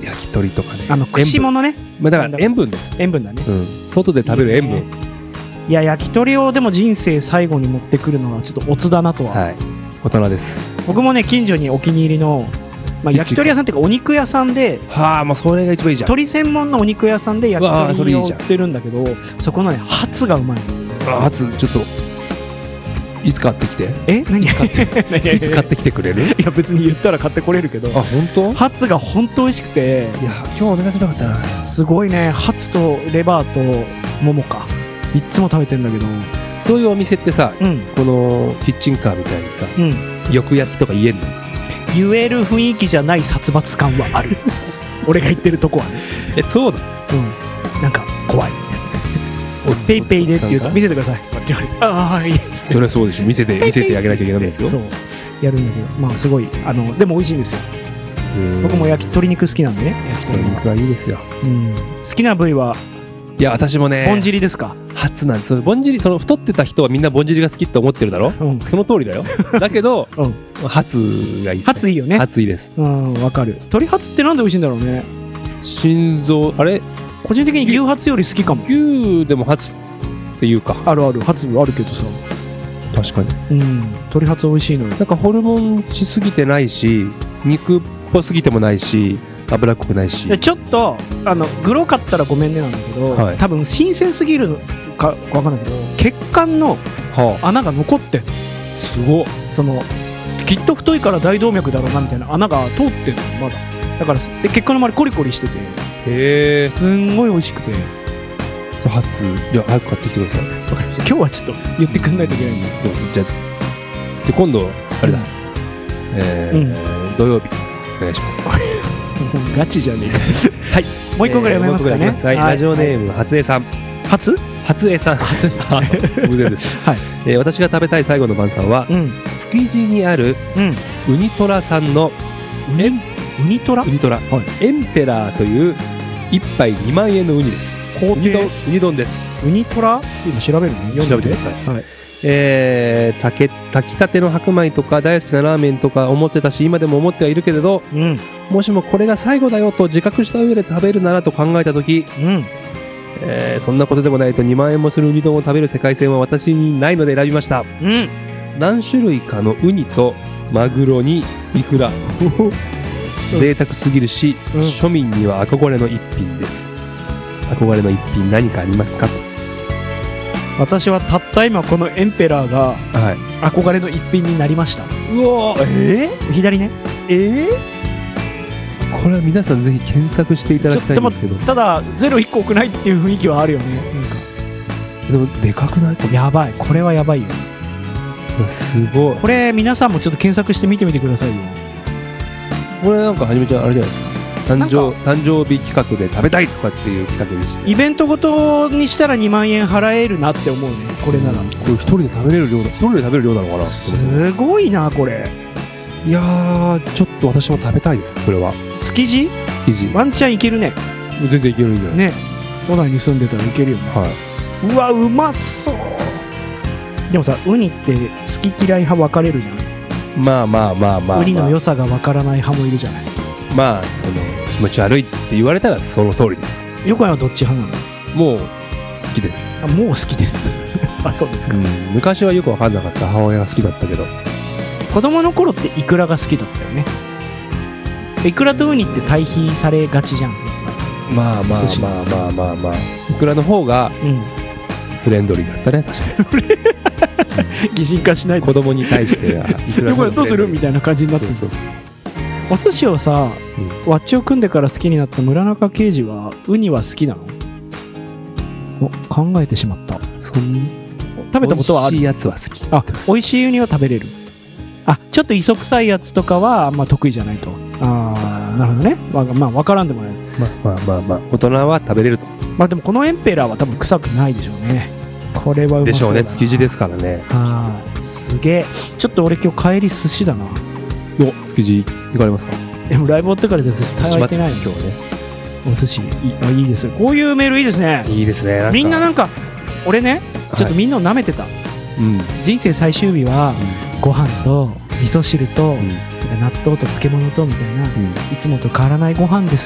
焼き鳥とかね、 串物ね、 まあ、だから塩分ですよ。 塩分だね、 外で食べる塩分。 いや焼き鳥をでも人生最後に持ってくるのはちょっとオツだなとは、 はい、大人です。 僕もね近所にお気に入りの、焼き鳥屋さんっていうかお肉屋さんで、 はあ、もうそれが一番いいじゃん。 鳥専門のお肉屋さんで焼き鳥を売ってるんだけど、そこのねハツがうまい。 ハツちょっといつ買ってきて。 何いつ買ってきてくれる？ いや別に言ったら買ってこれるけど。 あ、本当？ ハツが本当美味しくて。 いや今日お願いしなかったな。すごいね、ハツとレバーとももかいつも食べてんだけど、 そういうお店ってさ、このキッチンカーみたいにさ、よく焼きとか言えんの？ 言える雰囲気じゃない殺伐感はある。俺が言ってるとこはね。 そうだ。 なんか怖い。ペイペイでって言うと見せてください。ああいいです。 それはそうでしょ。見せてあげなきゃいけないんですよ。 そうやるんだけど、まあすごいでも美味しいんですよ。僕も鶏肉好きなんでね。 鶏肉はいいですよ。 好きな部位は？ いや私もね。 ぼんじりですか？ ハツなんです。ぼんじり、その太ってた人はみんなぼんじりが好きって思ってるだろ。その通りだよ。だけどハツがいい。 ハツいいよね。 ハツいいです。 わかる。鶏ハツってなんで美味しいんだろうね。 心臓あれ？ 個人的に牛ハツより好きかも。 牛でもハツっていうか。 あるある、ハツあるけどさ。 確かに。 鶏ハツ美味しいのよ。 なんかホルモンしすぎてないし、肉っぽすぎてもないし、脂っこくないし。 ちょっとグロかったらごめんねなんだけど、多分新鮮すぎるか分かんないけど、血管の穴が残ってんの。 すごっ。 きっと太いから大動脈だろうなみたいな穴が通ってんのまだ。だから血管の周りコリコリしてて、すんごい美味しくて。 ハツ、いや早く買ってきてください。 わかりました。今日はちょっと言ってくんないといけないんで。 そうですね。じゃあで今度あれだ、土曜日お願いします。 ガチじゃねえか。はい。もう一個ぐらい読めますかね。 ラジオネーム初江さん。初江さん。偶然です。私が食べたい最後の晩餐は築地にあるウニトラさんのウニトラエンペラーという1杯2万円のウニです。ウニ丼です。 ウニトラ今調べるの？ 調べてください。炊きたての白米とか大好きなラーメンとか思ってたし、今でも思ってはいるけれど、もしもこれが最後だよと自覚した上で食べるならと考えた時、そんなことでもないと2万円もするウニ丼を食べる世界線は私にないので選びました。何種類かのウニとマグロにイクラ贅沢すぎるし、庶民には憧れの一品です。憧れの一品何かありますかと。 私はたった今このエンペラーが憧れの一品になりました。 うわ左ね。 これは皆さんぜひ検索していただきたいんですけど、 ただゼロ1個多くないっていう雰囲気はあるよね。 でもでかくない？ やばい、これはやばいよ。 すごい。 これ皆さんもちょっと検索して見てみてくださいよ。 これなんかはじめちゃんあれじゃないですか、誕生日企画で食べたいとかっていう企画にして、 イベントごとにしたら2万円払えるなって思うね。これならこれ一人で食べれる量だ。一人で食べる量なのかな。 すごいなこれ。 いやーちょっと私も食べたいです。それは築地ワンチャンいけるね。 全然いけるんじゃないね。都内に住んでたらいけるよね。うわうまそう。でもさ、ウニって好き嫌い派分かれるじゃん。 まあウニの良さが分からない派もいるじゃない。 まあ気持ち悪いって言われたらその通りです。 横山はどっち派なの？ もう好きです。 もう好きですあ、そうですか。 昔はよく分かんなかった。母親が好きだったけど、 子供の頃ってイクラが好きだったよね。イクラとウニって対比されがちじゃん。 まあイクラの方がフレンドリーだったね。確かに擬人化しないで。 子供に対してはイクラの方がどうするみたいな感じになってる。お寿司をさ、ワッチを組んでから好きになった村中刑事はウニは好きなの？考えてしまった。食べたことはある？ 美味しいやつは好き。 美味しいウニは食べれる。ちょっと磯臭いやつとかはあんま得意じゃないと。なるほどね。まあ分からんでもないです。 まあ大人は食べれると。 でもこのエンペラーは多分臭くないでしょうね。これはうまそうだな。でしょうね。 築地ですからね。 すげえ。ちょっと俺今日帰り寿司だな。 築地行かれますか？ でもライブ終わってからで絶対空いてない。今日ね。お寿司いいです。こういうメールいいですね。 いいですね。 みんななんか俺ね、ちょっとみんなを舐めてた。人生最終日はご飯と味噌汁と納豆と漬物とみたいな、いつもと変わらないご飯です